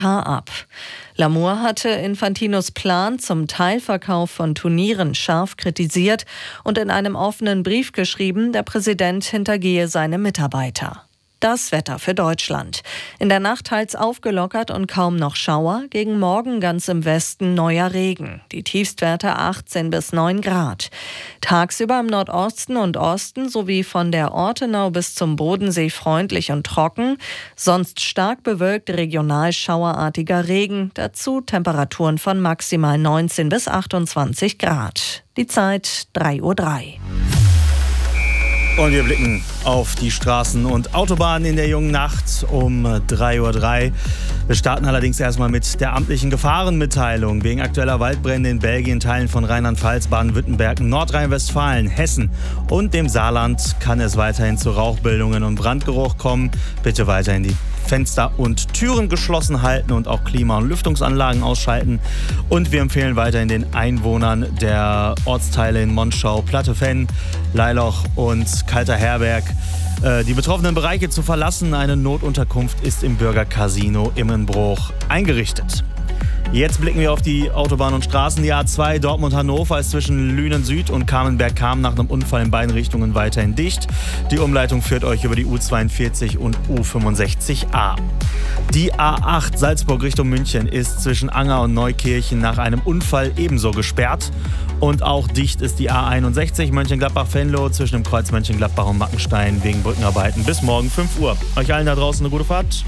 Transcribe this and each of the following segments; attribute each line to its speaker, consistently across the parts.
Speaker 1: ab. Lamour hatte Infantinos Plan zum Teilverkauf von Turnieren scharf kritisiert und in einem offenen Brief geschrieben, der Präsident hintergehe seine Mitarbeiter. Das Wetter für Deutschland. In der Nacht teils aufgelockert und kaum noch Schauer. Gegen Morgen ganz im Westen neuer Regen. Die Tiefstwerte 18 bis 9 Grad. Tagsüber im Nordosten und Osten sowie von der Ortenau bis zum Bodensee freundlich und trocken. Sonst stark bewölkt, regional schauerartiger Regen. Dazu Temperaturen von maximal 19 bis 28 Grad. Die Zeit 3:03 Uhr.
Speaker 2: Und wir blicken auf die Straßen und Autobahnen in der jungen Nacht um 3:03 Uhr. Wir starten allerdings erstmal mit der amtlichen Gefahrenmitteilung. Wegen aktueller Waldbrände in Belgien, Teilen von Rheinland-Pfalz, Baden-Württemberg, Nordrhein-Westfalen, Hessen und dem Saarland kann es weiterhin zu Rauchbildungen und Brandgeruch kommen. Bitte weiterhin die Fenster und Türen geschlossen halten und auch Klima- und Lüftungsanlagen ausschalten. Und wir empfehlen weiterhin den Einwohnern der Ortsteile in Monschau, Plattefenn, Leiloch und Kalter Herberg, die betroffenen Bereiche zu verlassen. Eine Notunterkunft ist im Bürgercasino Immenbruch eingerichtet. Jetzt blicken wir auf die Autobahn und Straßen. Die A2 Dortmund-Hannover ist zwischen Lünen Süd und Kamenberg-Kam nach einem Unfall in beiden Richtungen weiterhin dicht. Die Umleitung führt euch über die U42 und U65A. Die A8 Salzburg Richtung München ist zwischen Anger und Neukirchen nach einem Unfall ebenso gesperrt. Und auch dicht ist die A61 Mönchengladbach-Venlo zwischen dem Kreuz Mönchengladbach und Mackenstein wegen Brückenarbeiten bis morgen 5 Uhr. Euch allen da draußen eine gute Fahrt.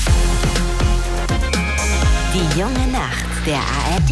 Speaker 3: Die junge Nacht der ARD.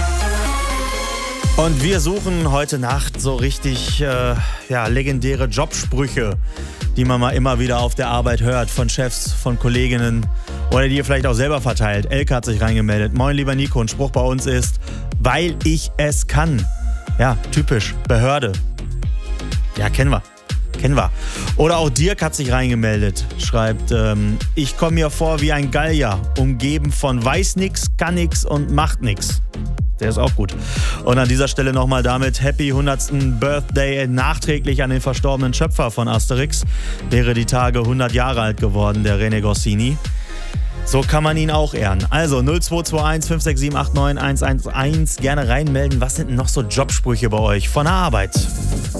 Speaker 2: Und wir suchen heute Nacht so richtig legendäre Jobsprüche, die man mal immer wieder auf der Arbeit hört, von Chefs, von Kolleginnen oder die ihr vielleicht auch selber verteilt. Elke hat sich reingemeldet. Moin, lieber Nico, ein Spruch bei uns ist, weil ich es kann. Ja, typisch, Behörde. Ja, kennen wir. Oder auch Dirk hat sich reingemeldet, schreibt, ich komme mir vor wie ein Gallier, umgeben von weiß nix, kann nix und macht nix. Der ist auch gut. Und an dieser Stelle nochmal damit Happy 100. Birthday nachträglich an den verstorbenen Schöpfer von Asterix. Wäre die Tage 100 Jahre alt geworden, der René Goscinny. So kann man ihn auch ehren. Also 0221 567 89 111. Gerne reinmelden. Was sind denn noch so Jobsprüche bei euch von der Arbeit?